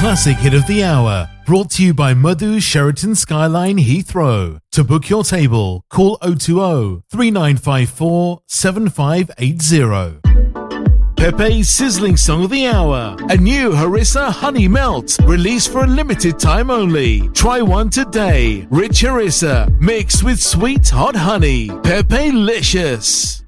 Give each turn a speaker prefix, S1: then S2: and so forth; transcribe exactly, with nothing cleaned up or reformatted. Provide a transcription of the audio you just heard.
S1: classic hit of the hour, brought to you by Madhu Sheraton Skyline Heathrow. To book your table, call oh two oh, three nine five four, seven five eight oh. Pepe's sizzling song of the hour. A new Harissa Honey Melt, released for a limited time only. Try one today. Rich Harissa, mixed with sweet hot honey. Pepe-licious.